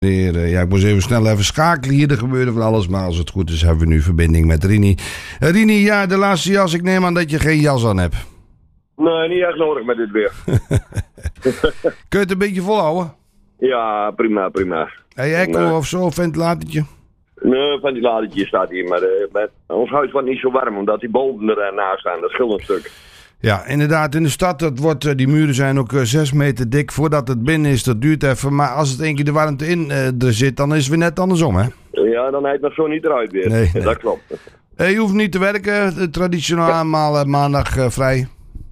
Ja, ik moest even schakelen hier. Er gebeurde van alles, maar als het goed is hebben we nu verbinding met Rini. Rini, ja, de laatste jas. Ik neem aan dat je geen jas aan hebt. Nee, niet echt nodig met dit weer. Kun je het een beetje volhouden? Ja, prima. Hey, echo of zo, ventilatortje? Nee, ventilatortje staat hier, maar ons huis wordt niet zo warm, omdat die bolden ernaast staan. Dat scheelt een stuk. Ja, inderdaad, in de stad, die muren zijn ook 6 meter dik. Voordat het binnen is, dat duurt even. Maar als het één keer de warmte in er zit, dan is het weer net andersom, hè? Ja, dan heet het zo niet eruit weer. Nee. Dat klopt. Je hoeft niet te werken, traditioneel maandag vrij.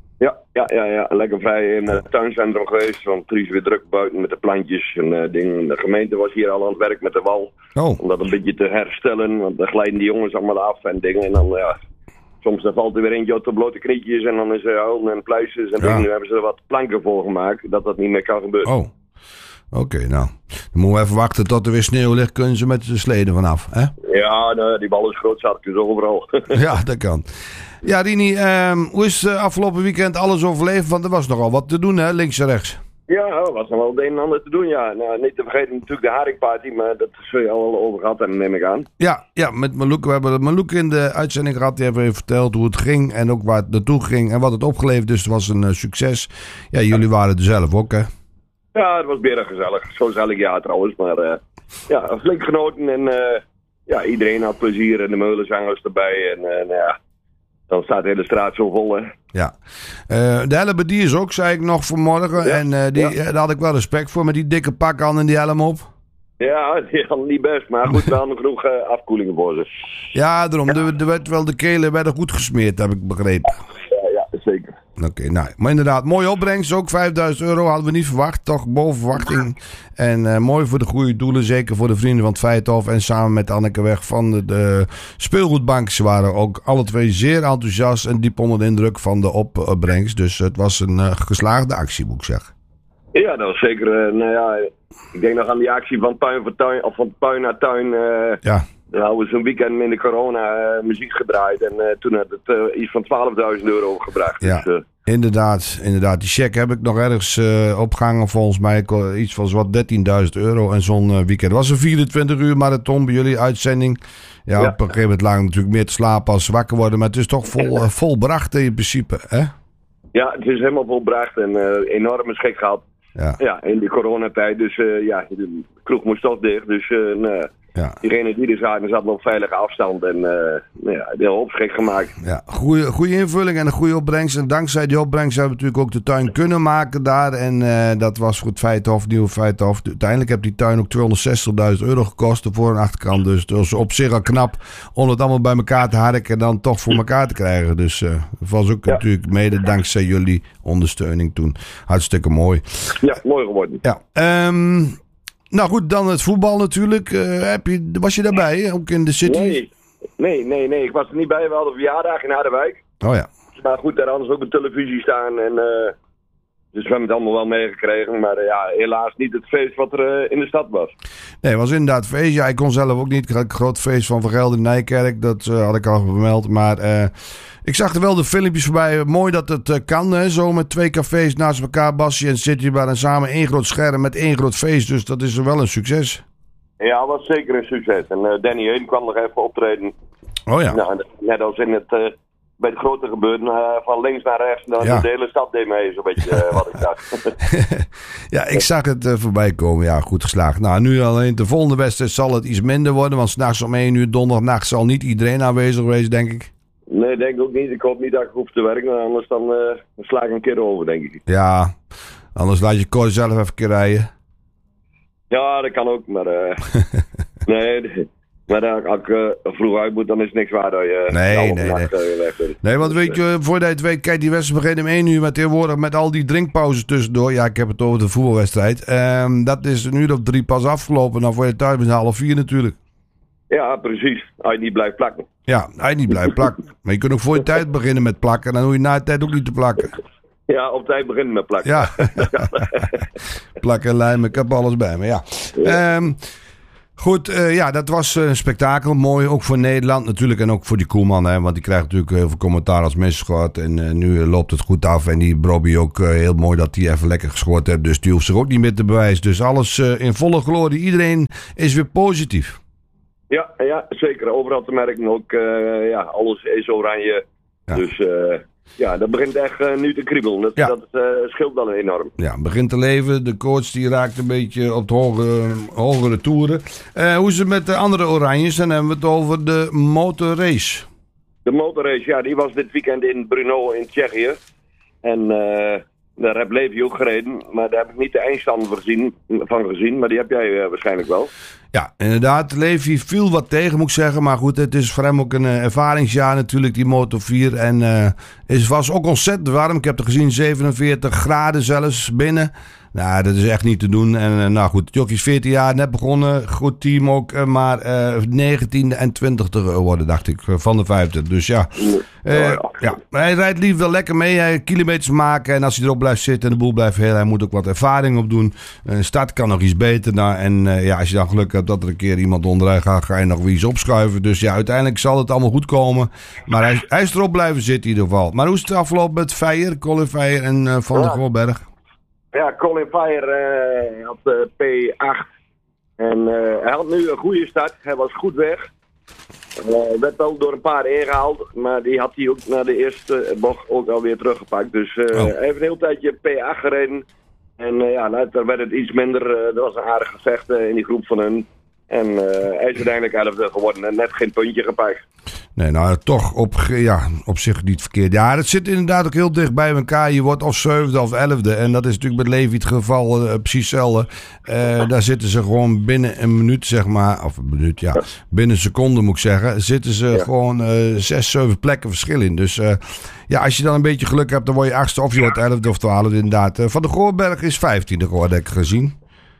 Ja, lekker vrij in het tuincentrum geweest, want het is weer druk buiten met de plantjes en dingen. De gemeente was hier al aan het werk met de wal, om dat een beetje te herstellen, want dan glijden die jongens allemaal af en dingen. En dan, ja, soms dan valt er weer eentje op de blote knietjes en dan is er huilen en pluisjes en dingen. Nu hebben ze er wat planken voor gemaakt, dat niet meer kan gebeuren. Oh, oké, nou. Dan moeten we even wachten tot er weer sneeuw ligt, kunnen ze met de sleden vanaf, hè? Ja, die bal is groot, zat dus overal. Ja, dat kan. Ja, Rini, hoe is afgelopen weekend alles overleven? Want er was nogal wat te doen, hè, links en rechts. Ja, er was nog wel het een en ander te doen, ja. Nou, niet te vergeten natuurlijk de haringparty, maar dat zul je al over gehad hebben, neem ik aan. Ja, met Malouk. We hebben Malouk in de uitzending gehad. Die heeft even verteld hoe het ging en ook waar het naartoe ging en wat het opgeleverd. Dus het was een succes. Ja, jullie waren er zelf ook, hè? Ja, het was weer gezellig. Zo elk jaar trouwens, maar ja, flink genoten en ja, iedereen had plezier en de meulenzangers erbij en ja... Dan staat de hele straat zo vol, hè. Ja. De helm die is ook, zei ik nog vanmorgen. Ja, en daar had ik wel respect voor met die dikke pak aan en die helm op. Ja, die hadden niet best. Maar goed, we hadden genoeg afkoelingen voor ze. Ja, daarom. Er werd wel de kelen werden goed gesmeerd, heb ik begrepen. Ja, zeker. Oké, nou, maar inderdaad, mooie opbrengst ook. €5.000 hadden we niet verwacht, toch boven verwachting. En mooi voor de goede doelen, zeker voor de vrienden van het Feithof. En samen met Anneke Weg van de speelgoedbank. Ze waren ook alle twee zeer enthousiast en diep onder de indruk van de opbrengst. Dus het was een geslaagde actie, moet ik zeggen. Ja, dat was zeker, nou ja, ik denk nog aan die actie van tuin voor tuin, of van tuin naar tuin. Ja. Dan hadden we zo'n weekend in de corona muziek gedraaid. En toen had het iets van €12.000 gebracht. Ja, dus, inderdaad. Die cheque heb ik nog ergens opgehangen volgens mij. Iets van wat €13.000 en zo'n weekend. Het was een 24 uur marathon bij jullie uitzending. Ja, op een gegeven moment lagen natuurlijk meer te slapen als wakker worden. Maar het is toch volbracht in principe, hè? Ja, het is helemaal volbracht en enorme schik gehad. Ja, in de coronatijd. Dus ja, de kroeg moest toch dicht. Dus diegene die er zaten, zat op veilige afstand. En de hele opschik gemaakt. Ja, goede invulling en een goede opbrengst. En dankzij die opbrengst hebben we natuurlijk ook de tuin kunnen maken daar. En dat was voor het Feithof, nieuwe Feithof. Uiteindelijk heeft die tuin ook €260.000 gekost. De voor- en achterkant. Dus dat was op zich al knap om het allemaal bij elkaar te harken. En dan toch voor elkaar te krijgen. Dus dat was ook natuurlijk mede dankzij jullie ondersteuning toen. Hartstikke mooi. Ja, mooi geworden. Ja, nou goed, dan het voetbal natuurlijk. Was je daarbij, ook in de City? Nee. Ik was er niet bij. We hadden een verjaardag in Harderwijk. Oh ja. Maar goed, daar hadden ze ook op televisie staan. En, dus we hebben het allemaal wel meegekregen. Maar ja, helaas niet het feest wat er in de stad was. Nee, het was inderdaad feest. Ja, ik kon zelf ook niet. Ik had een groot feest van Van Gelder in Nijkerk. Dat had ik al vermeld. Maar ik zag er wel de filmpjes voorbij. Mooi dat het kan, hè? Zo met 2 cafés naast elkaar. Bassie en City waren samen 1 groot scherm met 1 groot feest. Dus dat is wel een succes. Ja, dat was zeker een succes. En Danny Heun kwam nog even optreden. Oh ja. Nou, net als in het... bij het grote gebeuren, van links naar rechts, dan de hele stad deed mee, zo'n beetje wat ik dacht. Ja, ik zag het voorbij komen. Ja, goed geslaagd. Nou, nu alleen de volgende wedstrijd zal het iets minder worden, want 's nachts om 1 uur donderdagnacht zal niet iedereen aanwezig wezen, denk ik. Nee, denk ik ook niet. Ik hoop niet dat ik hoef te werken, anders dan sla ik een keer over, denk ik. Ja, anders laat je Cor zelf even een keer rijden. Ja, dat kan ook, maar nee... Maar als ik vroeg uit moet, dan is het niks waar dat je... Nee, want weet je, voordat je het weet, kijk, die wedstrijd begint om 1 uur, maar tegenwoordig met al die drinkpauzes tussendoor. Ja, ik heb het over de voetbalwedstrijd. Dat is een uur of 3 pas afgelopen. Dan word je thuis met 3:30 natuurlijk. Ja, precies. Als je niet blijft plakken. Ja, als je niet blijft plakken. Maar je kunt ook voor je tijd beginnen met plakken. Dan hoef je na de tijd ook niet te plakken. Ja, op tijd beginnen met plakken. Ja. Plakken, lijmen, ik heb alles bij me, ja. Goed, dat was een spektakel. Mooi, ook voor Nederland natuurlijk en ook voor die Koeman. Hè, want die krijgt natuurlijk heel veel commentaar als misschot. En nu loopt het goed af. En die Brobby ook heel mooi dat hij even lekker gescoord heeft. Dus die hoeft zich ook niet meer te bewijzen. Dus alles in volle glorie. Iedereen is weer positief. Ja, zeker. Overal te merken ook. Alles is oranje. Ja. Dus dat begint echt nu te kriebelen. Dat scheelt dan enorm. Ja, het begint te leven. De coach die raakt een beetje op de hogere toeren. Hoe is het met de andere oranjes? Dan hebben we het over de motorrace. De motorrace, die was dit weekend in Brno in Tsjechië. En daar heb Levi ook gereden. Maar daar heb ik niet de eindstand van gezien. Maar die heb jij waarschijnlijk wel. Ja, inderdaad. Levi viel wat tegen, moet ik zeggen. Maar goed, het is voor hem ook een ervaringsjaar natuurlijk, die Moto 4. En het was ook ontzettend warm. Ik heb er gezien 47 graden zelfs binnen. Nou, dat is echt niet te doen. En goed, het jockey is 14 jaar, net begonnen. Goed team ook, maar 19e en 20e geworden, dacht ik, van de 5e. Dus hij rijdt liever wel lekker mee. Hij kilometers maken en als hij erop blijft zitten en de boel blijft heel, hij moet ook wat ervaring op doen. Start kan nog iets beter. Als je dan geluk hebt dat er een keer iemand onderuit gaat, ga je nog weer iets opschuiven. Dus uiteindelijk zal het allemaal goed komen. Maar hij is erop blijven zitten in ieder geval. Maar hoe is het afgelopen met Feijer, Colin Feijer en Van der Goorberg? Ja, Colin Feijer had P8. En hij had nu een goede start. Hij was goed weg. Werd wel door een paar ingehaald. Maar die had hij ook na de eerste bocht ook alweer teruggepakt. Dus hij heeft een heel tijdje P8 gereden. En later werd het iets minder. Er was een aardig gevecht in die groep van hun. En hij is uiteindelijk 11e geworden en net geen puntje gepakt. Nee, toch op zich niet verkeerd. Ja, dat zit inderdaad ook heel dicht bij elkaar. Je wordt of 7e of 11e. En dat is natuurlijk met Levi het geval precies hetzelfde. Daar zitten ze gewoon binnen een minuut, zeg maar. Of een minuut, binnen een seconde moet ik zeggen. Zitten ze gewoon 6, 7 plekken verschil in. Dus als je dan een beetje geluk hebt, dan word je 8e of je wordt 11e of 12e inderdaad. Van der Goorberg is 15e geworden, heb ik gezien.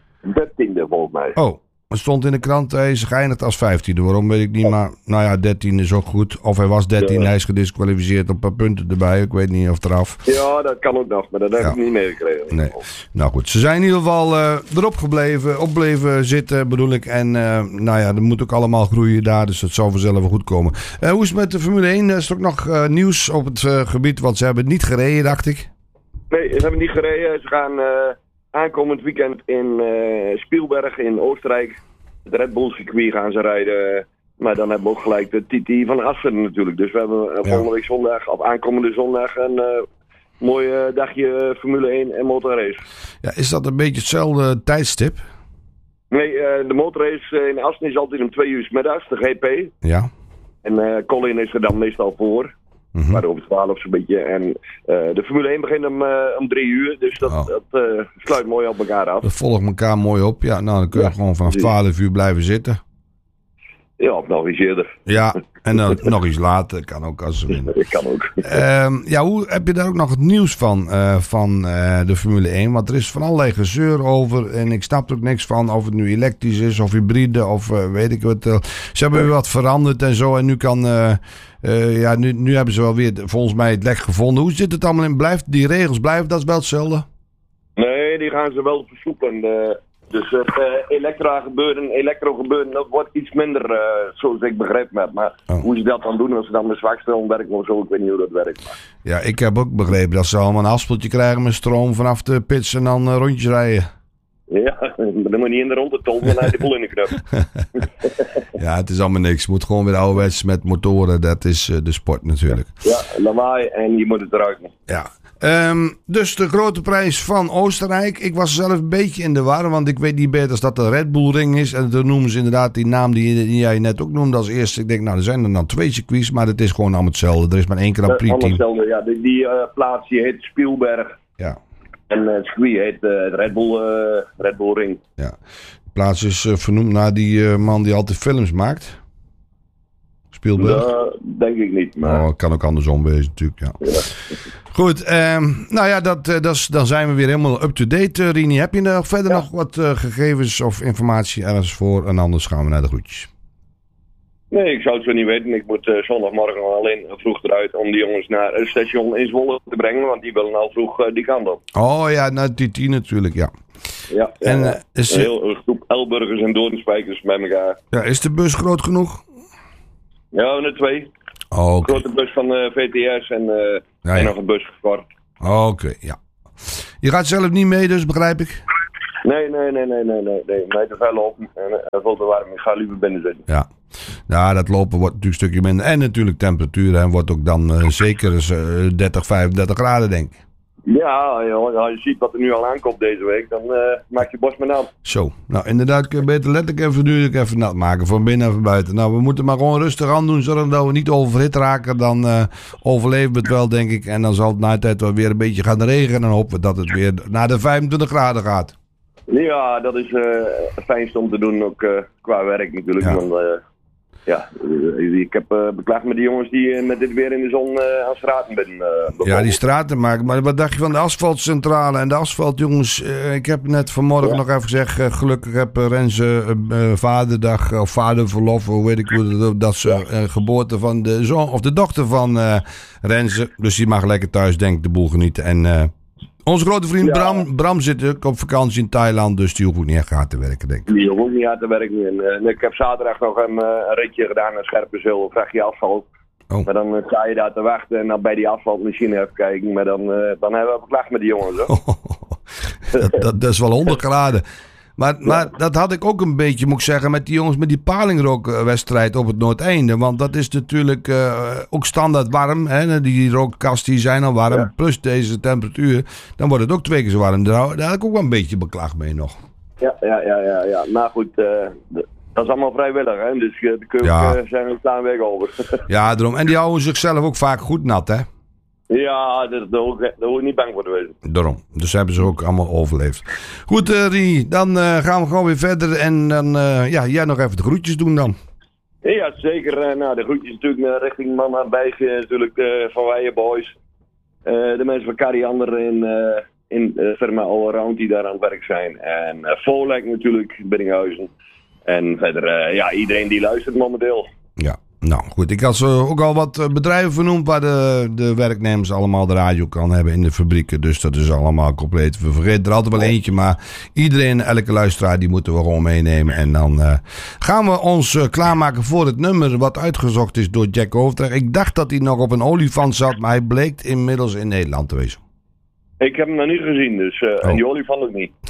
13e volgens mij. Oh. Het stond in de krant, hij is geëindigd als 15e. Waarom weet ik niet, maar 13 is ook goed. Of hij was 13, hij is gedisqualificeerd op een paar punten erbij. Ik weet niet of eraf. Ja, dat kan ook nog, maar dat heb ik niet meegekregen. Nee. Nou goed, ze zijn in ieder geval erop gebleven zitten bedoel ik. En dat moet ook allemaal groeien daar, dus dat zal vanzelf wel goed komen. Hoe is het met de Formule 1? Er is ook nog nieuws op het gebied, want ze hebben het niet gereden, dacht ik. Nee, ze hebben niet gereden. Ze gaan aankomend weekend in Spielberg in Oostenrijk. Het Red Bull circuit gaan ze rijden. Maar dan hebben we ook gelijk de TT van Assen natuurlijk. Dus we hebben volgende week zondag, of aankomende zondag, een mooi dagje Formule 1 en motorrace. Ja, is dat een beetje hetzelfde tijdstip? Nee, de motorrace in Assen is altijd om 2 uur 's middags, de GP. Ja. En Colin is er dan meestal voor. Maar over 12 zo'n beetje. En de Formule 1 begint om 3 uur. Dus dat sluit mooi op elkaar af. Dat volgt elkaar mooi op. Ja, dan kun je gewoon vanaf 12 uur blijven zitten. Ja, of nog iets eerder. Ja, en dan nog iets later. Kan ook als ze winnen. Kan ook. Hoe heb je daar ook nog het nieuws van de Formule 1? Want er is van allerlei gezeur over. En ik snap er ook niks van of het nu elektrisch is of hybride of weet ik wat. Ze hebben weer wat veranderd en zo. En nu kan... nu hebben ze wel weer volgens mij het lek gevonden. Hoe zit het allemaal in? Die regels blijven, dat is wel hetzelfde? Nee, die gaan ze wel versoepelen. Dus het elektro gebeuren, dat wordt iets minder, zoals ik begrepen heb. Maar hoe ze dat dan doen, als ze dan met zwakstroom werken of zo, ik weet niet hoe dat werkt. Maar. Ja, ik heb ook begrepen dat ze allemaal een afspeeltje krijgen met stroom vanaf de pits en dan rondjes rijden. Ja, dan moet je niet in de ronde tol, dan heb je de boel in de knop. Ja, het is allemaal niks. Je moet gewoon weer ouderwets met motoren. Dat is de sport natuurlijk. Ja, lawaai en je moet het eruit. Ja. Dus de grote prijs van Oostenrijk. Ik was zelf een beetje in de war, want ik weet niet beter als dat de Red Bull Ring is. En dan noemen ze inderdaad die naam die jij net ook noemde als eerste. Ik denk, er zijn er dan 2 circuits, maar het is gewoon allemaal hetzelfde. Er is maar 1 Grand Prix team. Hetzelfde, ja. Die plaats die heet Spielberg. Ja. En het circuit heet het Red Bull Ring. Ja. De plaats is vernoemd naar die man die altijd films maakt. Spielberg? Denk ik niet. Maar... het kan ook andersom wezen natuurlijk, ja. Goed, dan zijn we weer helemaal up-to-date, Rini. Heb je nog verder nog wat gegevens of informatie ergens voor? En anders gaan we naar de groetjes. Nee, ik zou het zo niet weten. Ik moet zondagmorgen alleen vroeg eruit om die jongens naar het station in Zwolle te brengen. Want die willen al vroeg die kant op. Oh ja, naar TT natuurlijk, ja. Ja, en is een heel groep Elburgers en Doornspijkers bij elkaar. Ja, is de bus groot genoeg? Ja, we hebben 2. Oh, okay. Een grote bus van VTS en nog een bus gekort. Oké, ja. Je gaat zelf niet mee dus, begrijp ik? Nee. Mij te ver lopen en veel te warm. Ik ga liever binnen zitten. Ja. Ja, dat lopen wordt natuurlijk een stukje minder. En natuurlijk temperatuur. En wordt ook dan zeker 30, 35 graden, denk ik. Ja, als je ziet wat er nu al aankomt deze week, dan maak je borst maar nat. Zo, nou inderdaad kun je beter letterlijk en figuurlijk even nat maken. Van binnen en van buiten. Nou, we moeten maar gewoon rustig aan doen, zodat we niet overhit raken. Dan overleven we het wel, denk ik. En dan zal het na de tijd wel weer een beetje gaan regenen. En dan hopen we dat het weer naar de 25 graden gaat. Ja, dat is het fijnste om te doen, ook qua werk natuurlijk. Ja. Want ik heb beklaagd met die jongens die met dit weer in de zon aan straten ben. Ja, die straten maken. Maar wat dacht je van de asfaltcentrale en de asfaltjongens? Ik heb net vanmorgen nog even gezegd, gelukkig heb Renze vaderdag of vaderverlof, hoe weet ik hoe dat ze geboorte van de zoon of de dochter van Renze. Dus die mag lekker thuis, denk ik, de boel genieten. En onze grote vriend Bram zit ook op vakantie in Thailand, dus die hoeft ook niet echt hard te werken, denk ik. Die hoeft ook niet hard te werken. En, ik heb zaterdag nog een ritje gedaan naar Scherpenzeel, vrachtje asfalt. Oh. Maar dan sta je daar te wachten en dan bij die asfaltmachine even kijken. Maar dan hebben we beklaagd met die jongens. Dat is wel 100 graden. Maar dat had ik ook een beetje, moet ik zeggen, met die jongens met die palingrookwedstrijd op het Noordeinde. Want dat is natuurlijk ook standaard warm. Hè? Die rookkast die zijn al warm. Ja. Plus deze temperatuur. Dan wordt het ook 2 keer zo warm. Daar had ik ook wel een beetje beklaagd mee nog. Ja. Maar goed, dat is allemaal vrijwillig. Hè? Dus de keuken zijn we een klein weg over. Ja, daarom. En die houden zichzelf ook vaak goed nat, hè? Ja, daar hoef ik niet bang voor te wezen. Daarom. Dus hebben ze ook allemaal overleefd. Goed, Rie, dan gaan we gewoon weer verder. En dan jij nog even de groetjes doen dan. Ja, zeker. De groetjes natuurlijk richting Mama Bijg, natuurlijk van Weijen Boys. De mensen van Kariander in firma Allround die daar aan het werk zijn. En Volek natuurlijk, Biddinghuizen. En verder, iedereen die luistert momenteel. Ja. Nou goed, ik had ook al wat bedrijven vernoemd waar de werknemers allemaal de radio kan hebben in de fabrieken. Dus dat is allemaal compleet. We vergeten er altijd wel eentje, maar iedereen, elke luisteraar, die moeten we gewoon meenemen. En dan gaan we ons klaarmaken voor het nummer wat uitgezocht is door Jack Overtrek. Ik dacht dat hij nog op een olifant zat, maar hij bleek inmiddels in Nederland te wezen. Ik heb hem nog niet gezien, dus en die olifant ook niet.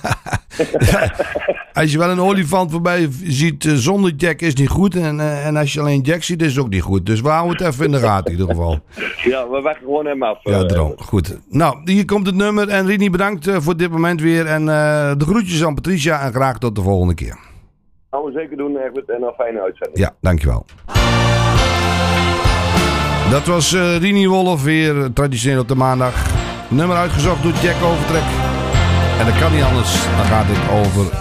Als je wel een olifant voorbij ziet zonder Jack is niet goed. En als je alleen Jack ziet is het ook niet goed. Dus we houden het even in de gaten in ieder geval. Ja, we wachten gewoon hem af. Ja, daarom. Goed. Nou, hier komt het nummer. En Rini, bedankt voor dit moment weer. En de groetjes aan Patricia. En graag tot de volgende keer. Gaan we zeker doen, Egbert. En een fijne uitzending. Ja, dankjewel. Dat was Rini Wolf weer. Traditioneel op de maandag. Nummer uitgezocht door Jack Overtrek. En dat kan niet anders. Dan gaat het over